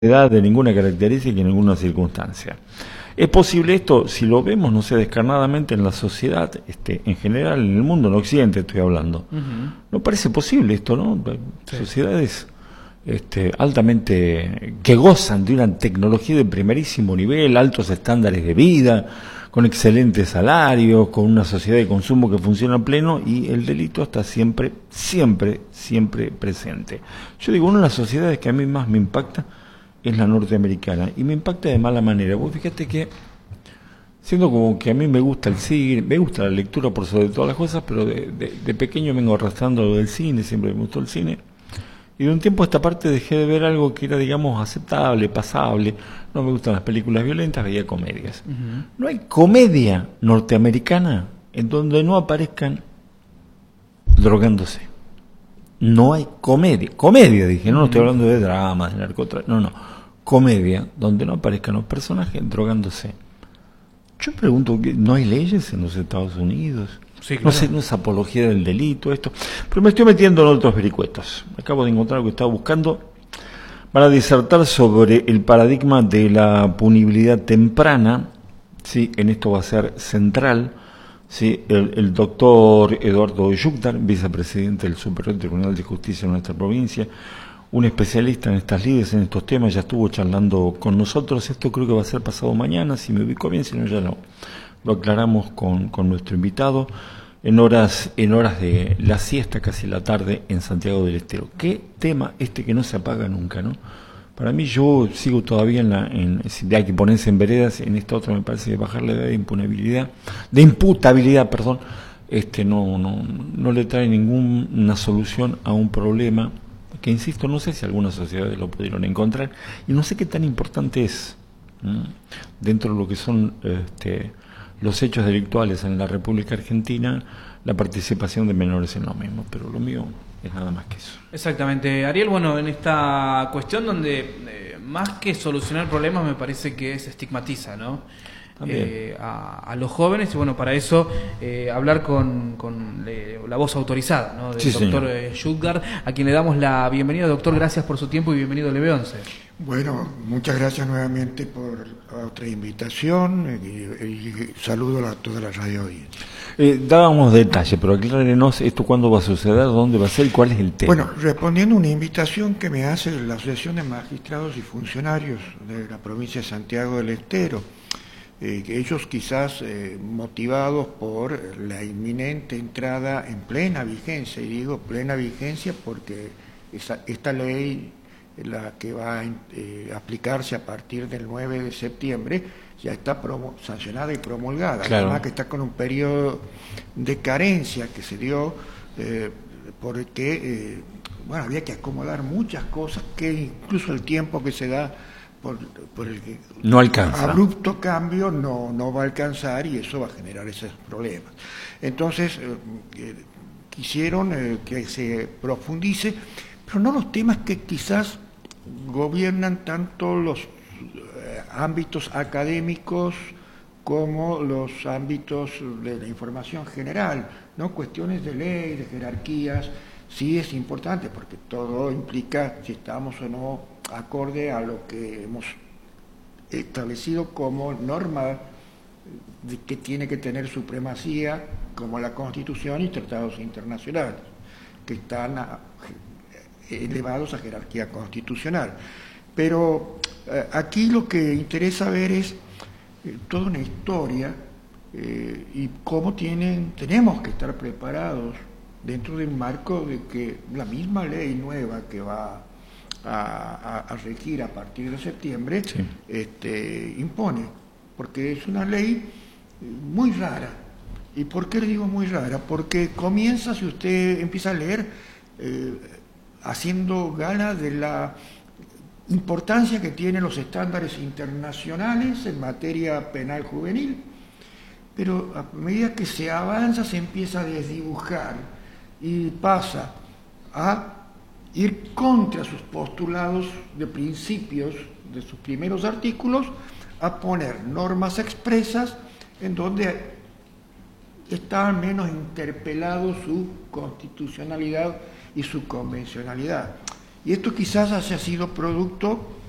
de ninguna característica y en ninguna circunstancia. Es posible esto, si lo vemos, no sé, descarnadamente en la sociedad, en general, en el mundo, en Occidente estoy hablando. No parece posible esto, ¿no? Sí. Sociedades altamente, que gozan de una tecnología de primerísimo nivel, altos estándares de vida, con excelentes salarios, con una sociedad de consumo que funciona a pleno, y el delito está siempre, siempre, siempre presente. Yo digo, una de las sociedades que a mí más me impacta es la norteamericana, y me impacta de mala manera. Vos fíjate que, siendo como que a mí me gusta el cine, me gusta la lectura por sobre todas las cosas, pero de pequeño vengo arrastrando lo del cine, siempre me gustó el cine, y de un tiempo a esta parte dejé de ver algo que era, digamos, aceptable, pasable. No me gustan las películas violentas, veía comedias. No hay comedia norteamericana en donde no aparezcan drogándose. No hay comedia dije, no estoy hablando de dramas, de narcotráfico, no, comedia, donde no aparezcan los personajes drogándose. Yo pregunto, ¿no hay leyes en los Estados Unidos? Sí, claro. No sé, no es apología del delito esto, pero me estoy metiendo en otros vericuetos. Acabo de encontrar lo que estaba buscando para disertar sobre el paradigma de la punibilidad temprana. Sí, en esto va a ser central. Sí, el doctor Eduardo Yukdar, vicepresidente del Superior Tribunal de Justicia de nuestra provincia, un especialista en estas lides, en estos temas, ya estuvo charlando con nosotros. Esto creo que va a ser pasado mañana, si me ubico bien, si no ya no. Lo aclaramos con nuestro invitado en horas de la siesta, casi la tarde, en Santiago del Estero. Qué tema que no se apaga nunca, ¿no? Para mí, yo sigo todavía si hay que ponerse en veredas, en esta otra me parece que bajar la edad de imputabilidad, perdón, no le trae ninguna solución a un problema que, insisto, no sé si algunas sociedades lo pudieron encontrar, y no sé qué tan importante es dentro de lo que son los hechos delictuales en la República Argentina, la participación de menores en lo mismo, pero lo mío es nada más que eso. Exactamente. Ariel, bueno, en esta cuestión donde más que solucionar problemas me parece que se estigmatiza, ¿no? A los jóvenes, y bueno, para eso hablar con la voz autorizada, ¿no? Del doctor Yukdar, a quien le damos la bienvenida. Doctor, gracias por su tiempo y bienvenido al EB11. Bueno, muchas gracias nuevamente por otra invitación y saludo a toda la radio audiencia. Dábamos detalle, pero aclárenos esto, cuándo va a suceder, dónde va a ser y cuál es el tema. Bueno, respondiendo a una invitación que me hace la Asociación de Magistrados y Funcionarios de la provincia de Santiago del Estero, que ellos quizás motivados por la inminente entrada en plena vigencia, y digo plena vigencia porque esta ley, la que va a aplicarse a partir del 9 de septiembre, ya está sancionada y promulgada. Claro. Además que está con un periodo de carencia que se dio porque había que acomodar muchas cosas que incluso el tiempo que se da por el no alcanza. Abrupto cambio no va a alcanzar, y eso va a generar esos problemas. Entonces quisieron que se profundice, pero no los temas que quizás gobiernan tanto los ámbitos académicos como los ámbitos de la información general, ¿no? Cuestiones de ley, de jerarquías, sí es importante porque todo implica si estamos o no acorde a lo que hemos establecido como norma que tiene que tener supremacía, como la Constitución y tratados internacionales, que están elevados a jerarquía constitucional. Pero aquí lo que interesa ver es toda una historia y cómo tenemos que estar preparados dentro del marco de que la misma ley nueva que va a regir a partir de septiembre sí. Impone, porque es una ley muy rara. ¿Y por qué le digo muy rara? Porque comienza, si usted empieza a leer, haciendo gala de la importancia que tienen los estándares internacionales en materia penal juvenil, pero a medida que se avanza se empieza a desdibujar y pasa a ir contra sus postulados de principios de sus primeros artículos, a poner normas expresas en donde está al menos interpelado su constitucionalidad y su convencionalidad. Y esto quizás haya sido producto